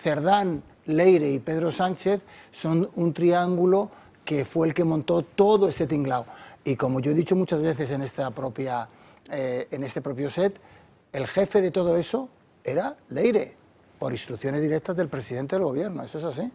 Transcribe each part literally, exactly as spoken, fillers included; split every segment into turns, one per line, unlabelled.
Cerdán, Leire y Pedro Sánchez son un triángulo que fue el que montó todo este tinglao. Y como yo he dicho muchas veces en, esta propia, eh, en este propio set, el jefe de todo eso era Leire, por instrucciones directas del presidente del gobierno. Eso es así.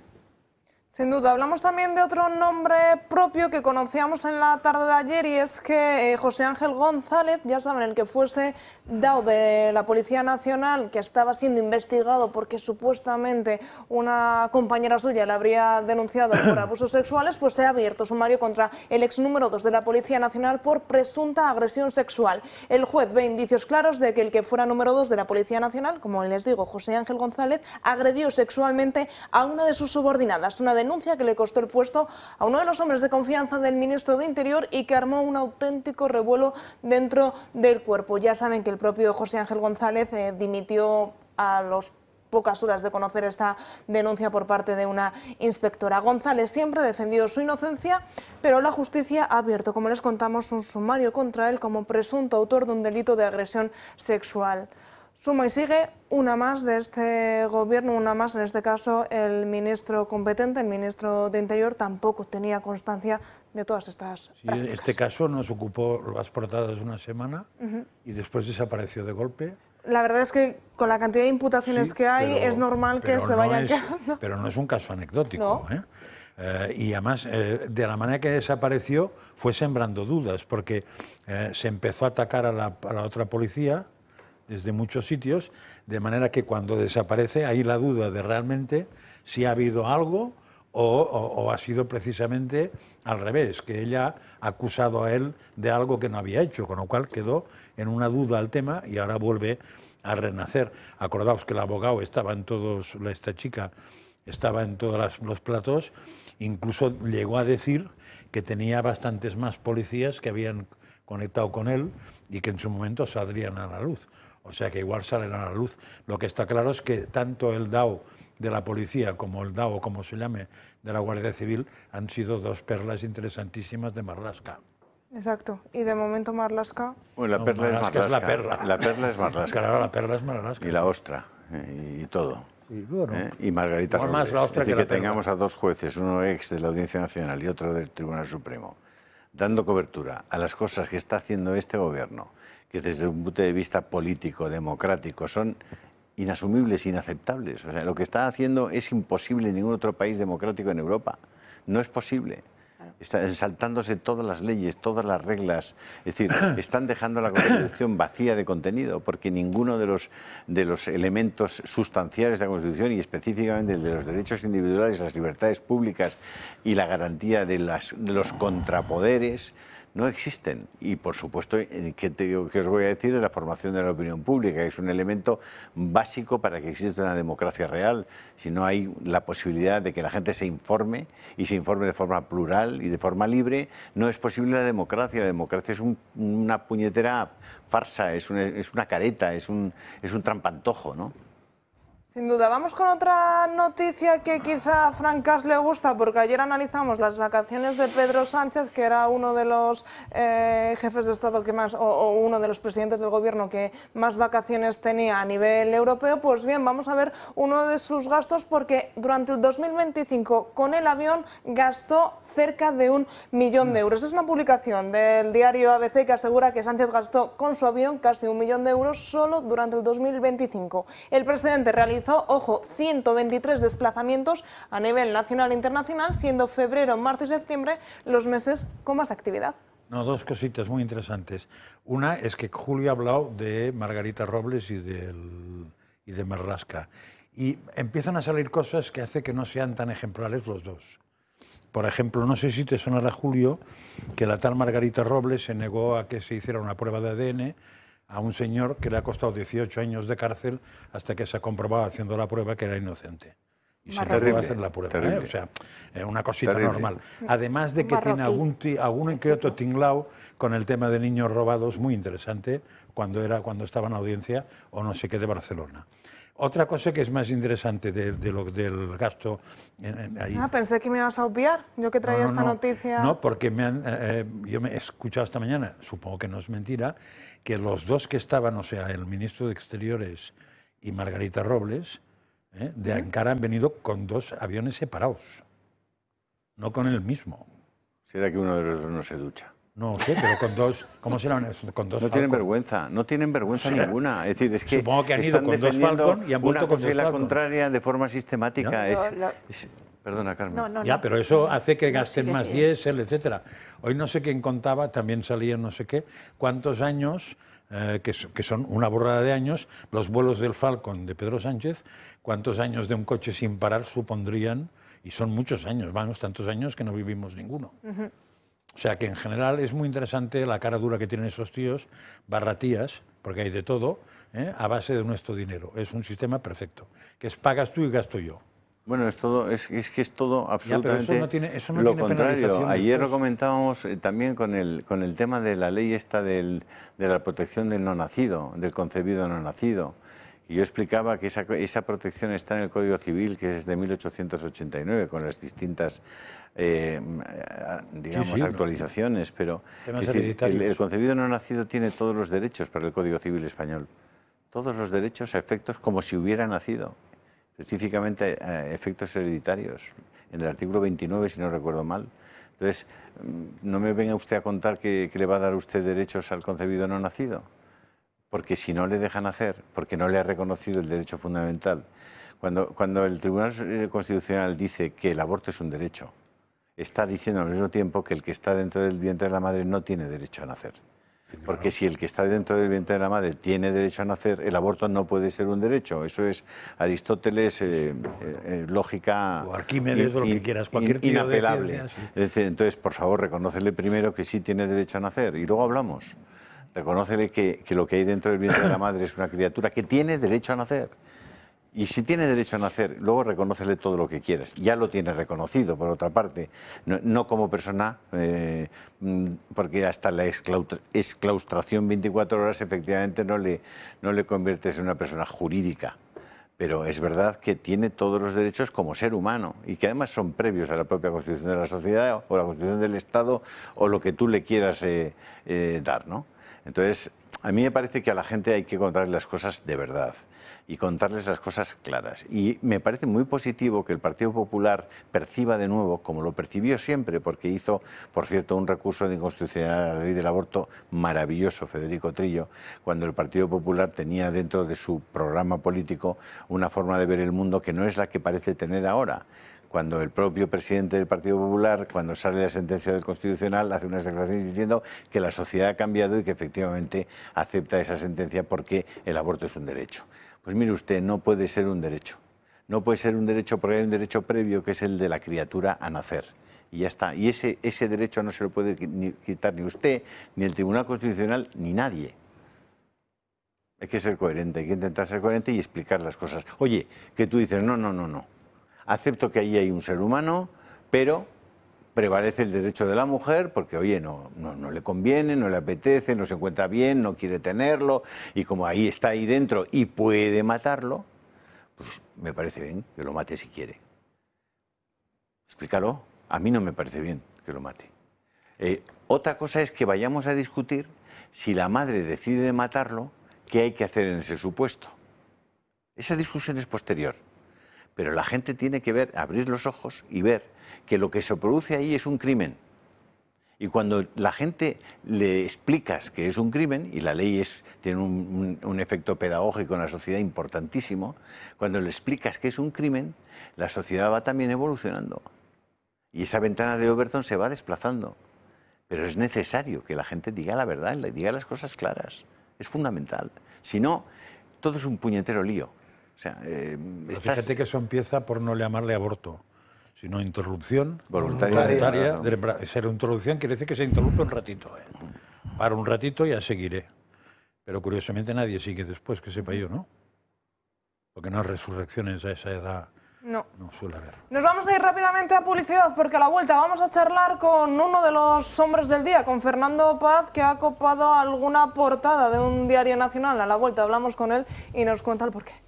Sin duda. Hablamos también de otro nombre propio que conocíamos en la tarde de ayer, y es que eh, José Ángel González, ya saben, el que fuese D A O de la Policía Nacional, que estaba siendo investigado porque supuestamente una compañera suya le habría denunciado por abusos sexuales, pues se ha abierto sumario contra el ex número dos de la Policía Nacional por presunta agresión sexual. El juez ve indicios claros de que el que fuera número dos de la Policía Nacional, como les digo, José Ángel González, agredió sexualmente a una de sus subordinadas, una denuncia que le costó el puesto a uno de los hombres de confianza del ministro de Interior y que armó un auténtico revuelo dentro del cuerpo. Ya saben que el propio José Ángel González eh, dimitió a los pocas horas de conocer esta denuncia por parte de una inspectora. González siempre ha defendido su inocencia, pero la justicia ha abierto, como les contamos, un sumario contra él como presunto autor de un delito de agresión sexual. Suma y sigue una más de este gobierno, una más, en este caso el ministro competente, el ministro de Interior, tampoco tenía constancia de todas estas
sí,
prácticas.
Este caso nos ocupó las portadas una semana uh-huh. y después desapareció de golpe.
La verdad es que con la cantidad de imputaciones
sí,
que hay
pero,
es normal que se
no
vayan
es,
quedando.
Pero no es un caso anecdótico,
¿No?
¿eh? Eh, y además, eh, de la manera que desapareció, fue sembrando dudas, porque eh, se empezó a atacar a la, a la otra policía desde muchos sitios, de manera que cuando desaparece hay la duda de realmente si ha habido algo o, o, o ha sido precisamente al revés, que ella ha acusado a él de algo que no había hecho, con lo cual quedó en una duda el tema y ahora vuelve a renacer. Acordaos que el abogado estaba en todos, esta chica estaba en todos las, los platos, incluso llegó a decir que tenía bastantes más policías que habían conectado con él y que en su momento saldrían a la luz. O sea que igual salen a la luz. Lo que está claro es que tanto el D A O de la policía como el D A O, como se llame, de la Guardia Civil, han sido dos perlas interesantísimas de Marlaska.
Exacto. Y de momento Marlaska...
Bueno, la perla
no,
es Marlaska.
es la perla.
La perla es Marlaska.
Claro, la perla es Marlaska.
Y la ostra, eh, y todo.
Y, bueno,
¿Eh? y Margarita Robles.
Más la ostra
es decir,
que,
que tengamos a dos jueces, uno ex de la Audiencia Nacional y otro del Tribunal Supremo, dando cobertura a las cosas que está haciendo este gobierno, que desde un punto de vista político, democrático, son inasumibles, inaceptables. O sea, lo que está haciendo es imposible en ningún otro país democrático en Europa. No es posible. Están saltándose todas las leyes, todas las reglas. Es decir, están dejando la Constitución vacía de contenido, porque ninguno de los, de los elementos sustanciales de la Constitución, y específicamente el de los derechos individuales, las libertades públicas y la garantía de, las, de los contrapoderes, no existen. Y, por supuesto, ¿qué, te, qué os voy a decir de la formación de la opinión pública? Que es un elemento básico para que exista una democracia real. Si no hay la posibilidad de que la gente se informe, y se informe de forma plural y de forma libre, no es posible la democracia. La democracia es un, una puñetera farsa, es una, es una careta, es un, es un trampantojo, ¿no?
Sin duda. Vamos con otra noticia que quizá a Fran Cas le gusta, porque ayer analizamos las vacaciones de Pedro Sánchez, que era uno de los eh, jefes de Estado que más, o, o uno de los presidentes del gobierno que más vacaciones tenía a nivel europeo. Pues bien, vamos a ver uno de sus gastos, porque durante el dos mil veinticinco con el avión gastó cerca de un millón de euros. Es una publicación del diario A B C que asegura que Sánchez gastó con su avión casi un millón de euros solo durante el dos mil veinticinco. El presidente realizó, ojo, ciento veintitrés desplazamientos a nivel nacional e internacional, siendo febrero, marzo y septiembre los meses con más actividad.
No, dos cositas muy interesantes. Una es que Julio ha hablado de Margarita Robles y, del, y de Marlaska. Y empiezan a salir cosas que hacen que no sean tan ejemplares los dos. Por ejemplo, no sé si te sonará, Julio, que la tal Margarita Robles se negó a que se hiciera una prueba de A D N a un señor que le ha costado dieciocho años de cárcel hasta que se ha comprobado haciendo la prueba que era inocente. Y se negó a hacer la prueba, ¿eh? O sea, eh, una cosita terrible, normal. Además de que Marroquí. tiene algún, algún que otro tinglao con el tema de niños robados, muy interesante, cuando, era, cuando estaba en audiencia o no sé qué de Barcelona. Otra cosa que es más interesante de, de lo, del gasto... En, en, ahí.
Ah, pensé que me ibas a obviar, yo que traía
no, no,
esta
no,
noticia...
No, porque me han, eh, yo me he escuchado esta mañana, supongo que no es mentira, que los dos que estaban, o sea, el ministro de Exteriores y Margarita Robles, ¿eh? De Ankara han venido con dos aviones separados, no con el mismo.
¿Será que uno de los dos no se ducha?
No sé, pero con dos, ¿cómo serán? Con dos
No
Falcon.
tienen vergüenza, no tienen vergüenza o sea, ninguna. Es decir, es que
supongo que han ido
están
con dos
defendiendo
Falcon y han vuelto
una
con
cosa
dos
y la
Falcon.
contraria de forma sistemática. Es,
lo...
es, perdona, Carmen.
No, no,
ya,
no.
pero eso hace que
No,
gasten
sigue,
más
sigue.
diésel, etcétera. Hoy no sé quién contaba, también salía no sé qué, cuántos años, eh, que, que son una borrada de años, los vuelos del Falcon de Pedro Sánchez, cuántos años de un coche sin parar supondrían, y son muchos años, vamos, tantos años que no vivimos ninguno. Uh-huh. O sea que en general es muy interesante la cara dura que tienen esos tíos, barratías, porque hay de todo, ¿eh? A base de nuestro dinero. Es un sistema perfecto, que es pagas tú y gasto yo.
Bueno, es todo, es, es que es todo absolutamente
ya, eso no tiene, eso no
lo
tiene
contrario. Ayer
después.
lo comentábamos eh, también con el, con el tema de la ley esta del, de la protección del no nacido, del concebido no nacido. Y yo explicaba que esa, esa protección está en el Código Civil, que es de mil ochocientos ochenta y nueve, con las distintas eh, digamos, sí, sí, actualizaciones. No. Pero es decir, el, el concebido no nacido tiene todos los derechos para el Código Civil español. Todos los derechos a efectos como si hubiera nacido. Específicamente a efectos hereditarios. En el artículo veintinueve, si no recuerdo mal. Entonces, no me venga usted a contar que, que le va a dar usted derechos al concebido no nacido. Porque si no le dejan hacer, porque no le ha reconocido el derecho fundamental. Cuando, cuando el Tribunal Constitucional dice que el aborto es un derecho, está diciendo al mismo tiempo que el que está dentro del vientre de la madre no tiene derecho a nacer. Porque si el que está dentro del vientre de la madre tiene derecho a nacer, el aborto no puede ser un derecho. Eso es Aristóteles, eh, eh, lógica...
O Arquímedes, o lo que quieras, cualquier
in, inapelable.
Ciencia, sí.
Es decir, entonces, por favor, reconócele primero que sí tiene derecho a nacer y luego hablamos. Reconócele que, que lo que hay dentro del vientre de la madre es una criatura que tiene derecho a nacer. Y si tiene derecho a nacer, luego reconócele todo lo que quieras. Ya lo tiene reconocido, por otra parte. No, no como persona, eh, porque hasta la exclaustración veinticuatro horas efectivamente no le, no le conviertes en una persona jurídica. Pero es verdad que tiene todos los derechos como ser humano y que además son previos a la propia Constitución de la sociedad o la Constitución del Estado o lo que tú le quieras eh, eh, dar, ¿no? Entonces, a mí me parece que a la gente hay que contarles las cosas de verdad y contarles las cosas claras. Y me parece muy positivo que el Partido Popular perciba de nuevo, como lo percibió siempre, porque hizo, por cierto, un recurso de inconstitucionalidad a la ley del aborto maravilloso, Federico Trillo, cuando el Partido Popular tenía dentro de su programa político una forma de ver el mundo que no es la que parece tener ahora. Cuando el propio presidente del Partido Popular, cuando sale la sentencia del Constitucional, hace unas declaraciones diciendo que la sociedad ha cambiado y que efectivamente acepta esa sentencia porque el aborto es un derecho. Pues mire usted, no puede ser un derecho. No puede ser un derecho porque hay un derecho previo que es el de la criatura a nacer. Y ya está. Y ese, ese derecho no se lo puede ni quitar ni usted, ni el Tribunal Constitucional, ni nadie. Hay que ser coherente, hay que intentar ser coherente y explicar las cosas. Oye, que tú dices, no, no, no, no. Acepto que ahí hay un ser humano, pero prevalece el derecho de la mujer porque, oye, no, no, no le conviene, no le apetece, no se encuentra bien, no quiere tenerlo, y como ahí está ahí dentro y puede matarlo, pues me parece bien que lo mate si quiere. Explícalo. A mí no me parece bien que lo mate. Eh, otra cosa es que vayamos a discutir si la madre decide matarlo, ¿qué hay que hacer en ese supuesto? Esa discusión es posterior. Pero la gente tiene que ver, abrir los ojos y ver que lo que se produce ahí es un crimen. Y cuando la gente le explicas que es un crimen, y la ley es, tiene un, un, un efecto pedagógico en la sociedad importantísimo, cuando le explicas que es un crimen, la sociedad va también evolucionando. Y esa ventana de Overton se va desplazando. Pero es necesario que la gente diga la verdad, le diga las cosas claras. Es fundamental. Si no, todo es un puñetero lío. O sea, eh, estás...
Fíjate que eso empieza por no llamarle aborto, sino interrupción
voluntaria.
voluntaria. voluntaria. Ser interrupción quiere decir que se interrumpe un ratito. ¿eh? Para un ratito ya seguiré. Pero curiosamente nadie sigue después, que sepa yo, ¿no? Porque no hay resurrecciones a esa edad.
No.
No suele haber.
Nos vamos a ir rápidamente a publicidad porque a la vuelta vamos a charlar con uno de los hombres del día, con Fernando Paz, que ha copado alguna portada de un diario nacional. A la vuelta hablamos con él y nos cuenta el porqué.